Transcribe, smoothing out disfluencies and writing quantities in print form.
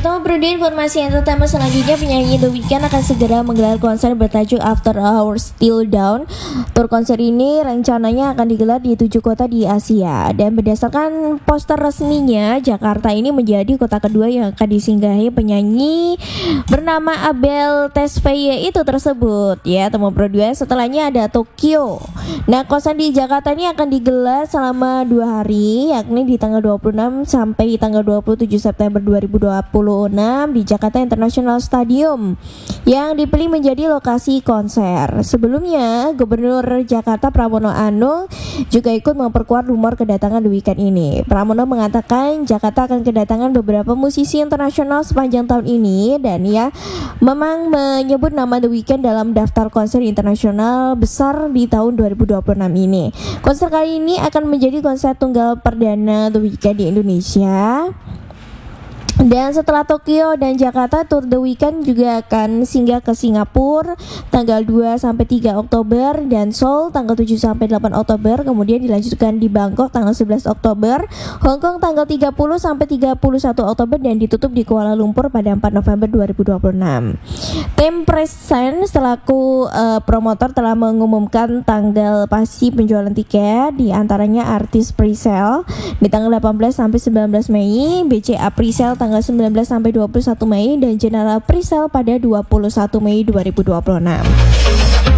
Teman Prodi, informasi entertainment selanjutnya, penyanyi The Weeknd akan segera menggelar konser bertajuk After Hours Till Dawn. Tur konser ini rencananya akan digelar di 7 kota di Asia. Dan berdasarkan poster resminya, Jakarta ini menjadi kota kedua yang akan disinggahi penyanyi bernama Abel Tesfaye itu tersebut. Ya, teman Prodi, setelahnya ada Tokyo. Nah, konser di Jakarta ini akan digelar selama 2 hari, yakni di tanggal 26 sampai tanggal 27 September 2026 di Jakarta International Stadium yang dipilih menjadi lokasi konser. Sebelumnya, Gubernur Jakarta Pramono Anung juga ikut memperkuat rumor kedatangan The Weeknd ini. Pramono mengatakan Jakarta akan kedatangan beberapa musisi internasional sepanjang tahun ini, dan ia memang menyebut nama The Weeknd dalam daftar konser internasional besar di tahun 2026 ini. Konser kali ini akan menjadi konser tunggal perdana The Weeknd di Indonesia. Dan setelah Tokyo dan Jakarta, Tour The Weeknd juga akan singgah ke Singapura tanggal 2 sampai 3 Oktober dan Seoul tanggal 7 sampai 8 Oktober, kemudian dilanjutkan di Bangkok tanggal 11 Oktober, Hong Kong tanggal 30 sampai 31 Oktober dan ditutup di Kuala Lumpur pada 4 November 2026. Tim Present selaku promotor telah mengumumkan tanggal pasti penjualan tiket, di antaranya artis presale di tanggal 18 sampai 19 Mei, BCA presale tanggal 19 sampai 21 Mei dan General Presale pada 21 Mei 2026.